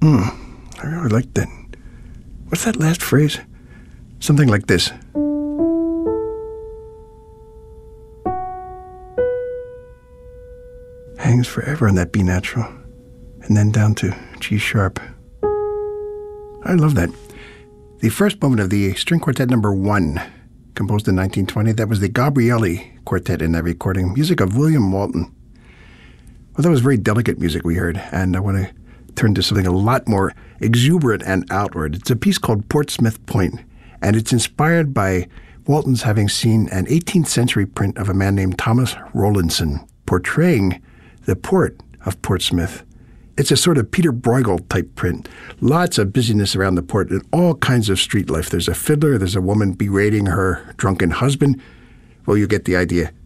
I really like that. What's that last phrase? Something like this. Hangs forever on that B natural, and then down to G sharp. I love that. The first movement of the String Quartet No. 1, composed in 1920, that was the Gabrielli Quartet in that recording, music of William Walton. Well, that was very delicate music we heard, and I want to turn to something a lot more exuberant and outward. It's a piece called Portsmouth Point, and it's inspired by Walton's having seen an 18th century print of a man named Thomas Rowlandson portraying the port of Portsmouth. It's a sort of Peter Bruegel type print. Lots of busyness around the port and all kinds of street life. There's a fiddler, there's a woman berating her drunken husband. Well, you get the idea.